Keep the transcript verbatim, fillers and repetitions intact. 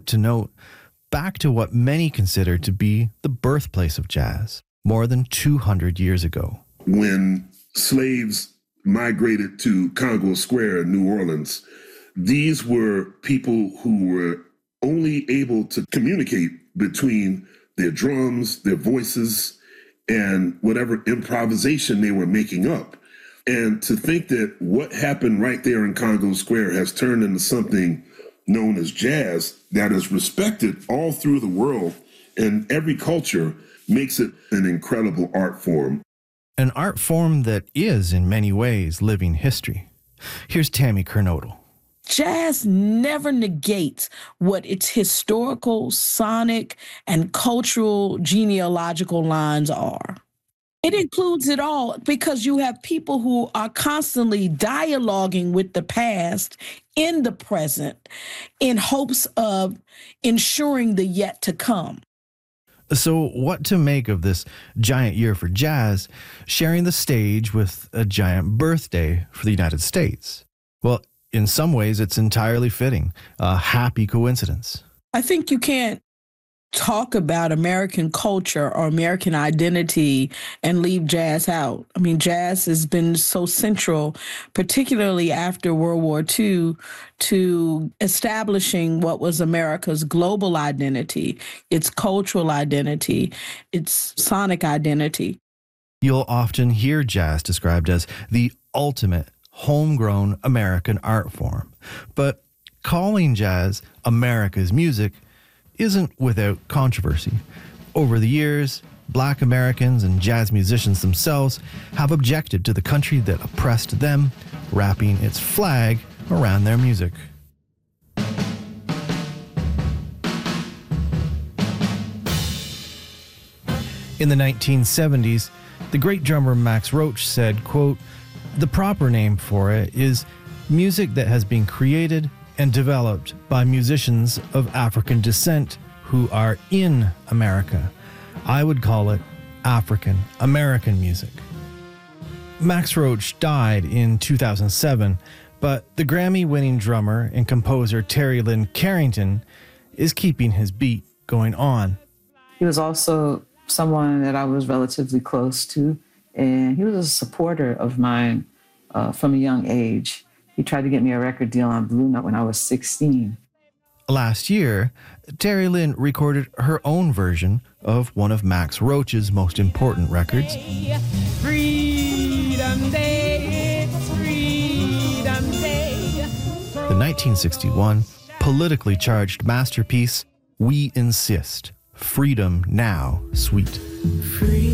to note back to what many consider to be the birthplace of jazz more than two hundred years ago. When slaves migrated to Congo Square in New Orleans, these were people who were only able to communicate between their drums, their voices, and whatever improvisation they were making up. And to think that what happened right there in Congo Square has turned into something known as jazz that is respected all through the world and every culture makes it an incredible art form. An art form that is, in many ways, living history. Here's Tammy Kernodle. Jazz never negates what its historical, sonic, and cultural genealogical lines are. It includes it all because you have people who are constantly dialoguing with the past in the present in hopes of ensuring the yet to come. So what to make of this giant year for jazz, sharing the stage with a giant birthday for the United States? Well, in some ways, it's entirely fitting, a happy coincidence. I think you can't talk about American culture or American identity and leave jazz out. I mean, jazz has been so central, particularly after World War Two, to establishing what was America's global identity, its cultural identity, its sonic identity. You'll often hear jazz described as the ultimate homegrown American art form. But calling jazz America's music isn't without controversy. Over the years, Black Americans and jazz musicians themselves have objected to the country that oppressed them, wrapping its flag around their music. In the nineteen seventies, the great drummer Max Roach said, quote, "The proper name for it is music that has been created and developed by musicians of African descent who are in America. I would call it African American music." Max Roach died in two thousand seven, but the Grammy-winning drummer and composer Terry Lynn Carrington is keeping his beat going on. He was also someone that I was relatively close to, and he was a supporter of mine uh, from a young age. He tried to get me a record deal on Blue Note when I was sixteen. Last year, Terry Lynn recorded her own version of one of Max Roach's most important records. Freedom Day, it's Freedom Day. The nineteen sixty-one politically charged masterpiece, We Insist, Freedom Now, Sweet. Free.